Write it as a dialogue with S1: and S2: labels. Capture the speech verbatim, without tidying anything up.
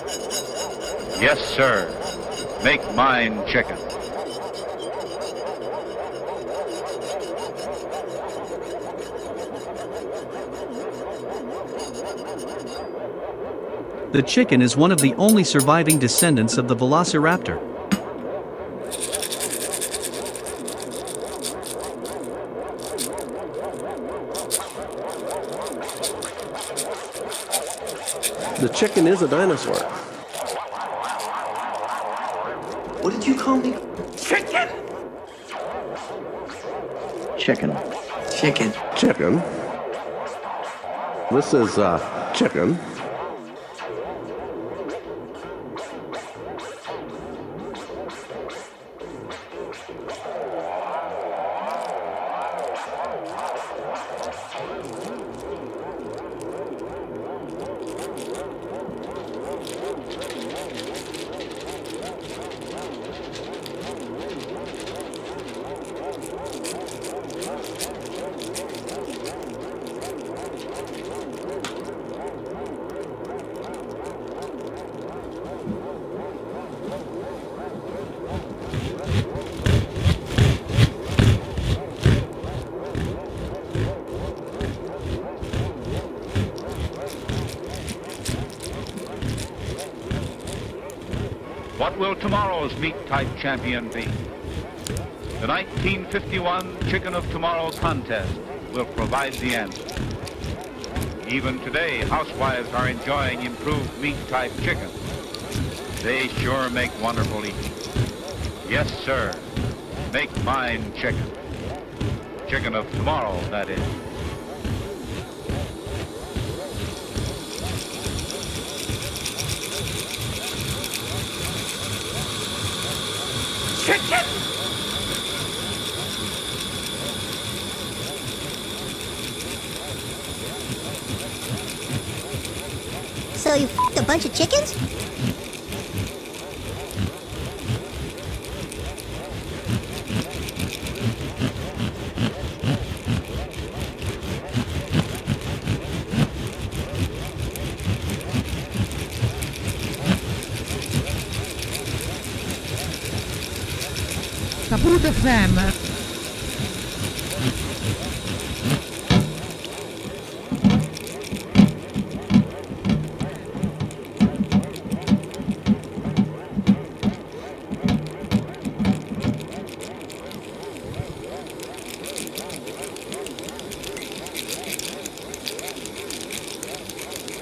S1: Yes, sir. Make mine chicken.
S2: The chicken is one of the only surviving descendants of the velociraptor.
S3: The chicken is a dinosaur.
S4: What did you call me?
S5: Chicken!
S4: Chicken.
S5: Chicken.
S3: Chicken. This is, uh, chicken.
S1: What will tomorrow's meat type champion be? The nineteen fifty-one Chicken of Tomorrow contest will provide the answer. Even today, housewives are enjoying improved meat type chicken. They sure make wonderful eating. Yes, sir. Make mine chicken. Chicken of tomorrow, that is.
S5: Chicken!
S6: So you f***ed a bunch of chickens?
S7: Kaput F M